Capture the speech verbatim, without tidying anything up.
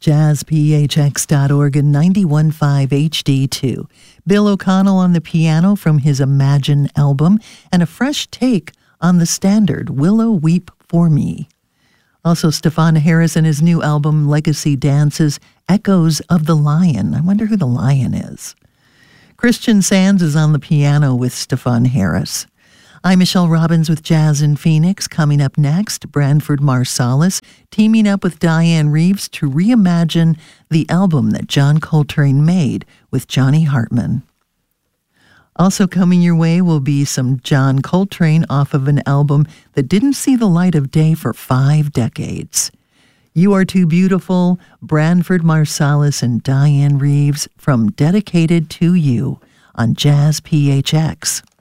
jazz p h x dot org and ninety-one point five H D two. Bill O'Connell on the piano from his Imagine album, and a fresh take on the standard, Willow Weep for Me. Also, Stefon Harris and his new album, Legacy Dances, Echoes of the Lion. I wonder who the lion is. Christian Sands is on the piano with Stefon Harris. I'm Michelle Robbins with Jazz in Phoenix. Coming up next, Branford Marsalis teaming up with Diane Reeves to reimagine the album that John Coltrane made with Johnny Hartman. Also coming your way will be some John Coltrane off of an album that didn't see the light of day for five decades. You Are Too Beautiful, Branford Marsalis and Diane Reeves from Dedicated to You on Jazz P H X.